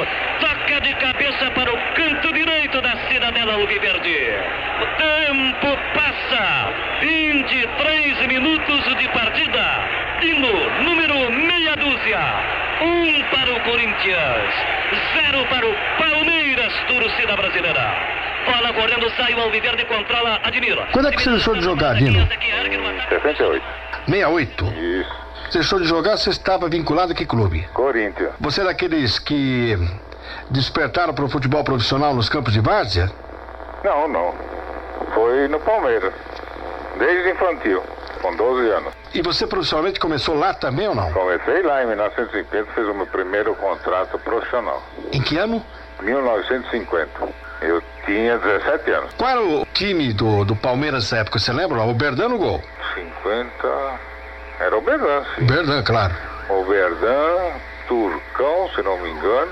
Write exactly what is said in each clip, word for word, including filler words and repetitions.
toca de cabeça para o canto direito da cidadela alviverde. O tempo passa, vinte e três minutos de partida. Hino número meia dúzia. Um para o Corinthians, zero para o Palmeiras, torcida brasileira. Bola correndo, sai o alviverde, controla, admira. Quando é que você deixou de jogar, Dino? sessenta e oito. sessenta e oito? Isso. Você deixou de jogar, você estava vinculado a que clube? Corinthians. Você é daqueles que despertaram para o futebol profissional nos campos de várzea? Não, não. Foi no Palmeiras. Desde infantil, com doze anos. E você profissionalmente começou lá também ou não? Comecei lá em mil novecentos e cinquenta, fiz o meu primeiro contrato profissional. Em que ano? mil novecentos e cinquenta. Eu tinha dezessete anos. Qual era o time do, do Palmeiras nessa época? Você lembra? O Berdan no gol. cinquenta... Era o Berdan, sim. Berdan, claro. O Berdan, Turcão, se não me engano.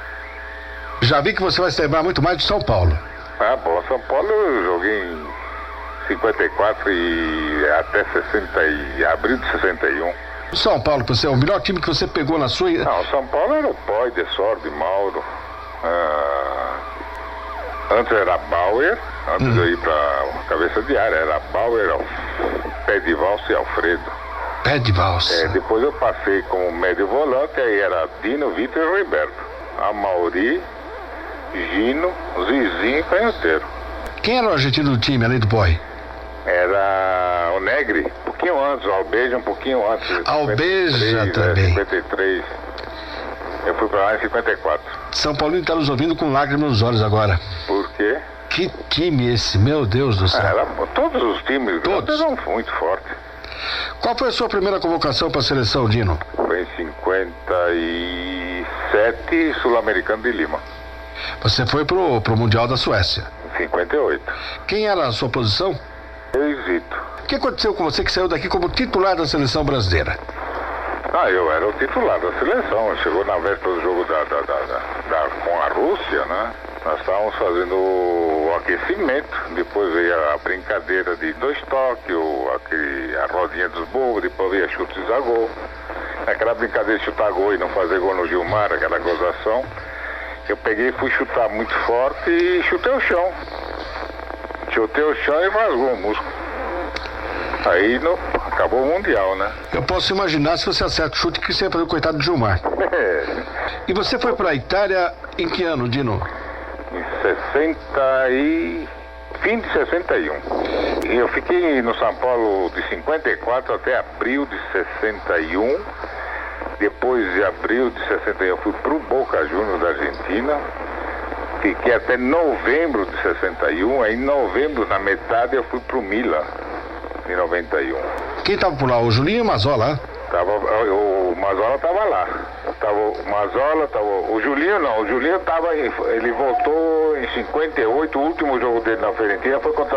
Já vi que você vai se lembrar muito mais de São Paulo. Ah, bom, São Paulo eu joguei em cinquenta e quatro e até sessenta e abril de sessenta e um. O São Paulo, você é o melhor time que você pegou na sua... Não, São Paulo era o Poi, de Sordi, Mauro. Ah, antes era Bauer, antes hum. de eu ir pra cabeça de área, era Bauer, Pé de Valsa e Alfredo. Pé de Valsa. É, depois eu passei como médio volante, aí era Dino, Vitor e Roberto. Amauri, Gino, Zizinho e Canhoteiro. Quem era o argentino do time, além do Poi? Era o Negri, um pouquinho antes, o Albeja um pouquinho antes. Albeja também. É, cinquenta e três. Eu fui pra lá em cinquenta e quatro. São Paulino está nos ouvindo com lágrimas nos olhos agora. Por quê? Que time esse, meu Deus do céu. Ah, era, todos os times todos eram muito fortes. Qual foi a sua primeira convocação para a seleção, Dino? Foi em cinquenta e sete, Sul-Americano de Lima. Você foi pro, pro Mundial da Suécia? cinquenta e oito. Quem era a sua posição? Exito. O que aconteceu com você que saiu daqui como titular da seleção brasileira? Ah, eu era o titular da seleção. Chegou na véspera do jogo da, da, da, da, da, com a Rússia, né? Nós estávamos fazendo o aquecimento. Depois veio a brincadeira de dois toques, o, aquele, a rodinha dos burros, depois veio a chutes a gol. Aquela brincadeira de chutar gol e não fazer gol no Gilmar, aquela gozação. Eu peguei e fui chutar muito forte e chutei o chão. Chutei o chão e rasgou o músculo. Aí no, acabou o Mundial, né? Eu posso imaginar se você acerta o chute que você ia fazer o coitado do Gilmar. E você foi pra Itália em que ano, Dino? Em sessenta e... fim de sessenta e um. E eu fiquei no São Paulo de cinquenta e quatro até abril de sessenta e um. Depois de abril de sessenta e um eu fui pro Boca Juniors da Argentina. Fiquei até novembro de sessenta e um. Aí em novembro, na metade, eu fui pro Milan, em noventa e um. Quem tava por lá? O Julinho e o Mazola? Tava, o, o Mazola tava lá. Tava o Mazola, tava, o Julinho não. O Julinho tava, ele voltou em cinquenta e oito, o último jogo dele na Fiorentina foi contra